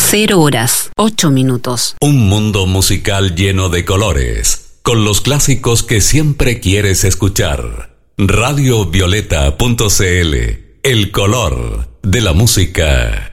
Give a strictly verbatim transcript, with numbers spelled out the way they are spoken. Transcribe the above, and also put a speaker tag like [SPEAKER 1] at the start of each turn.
[SPEAKER 1] Cero horas, ocho minutos.
[SPEAKER 2] Un mundo musical lleno de colores, con los clásicos que siempre quieres escuchar. radio violeta punto c l, el color de la música.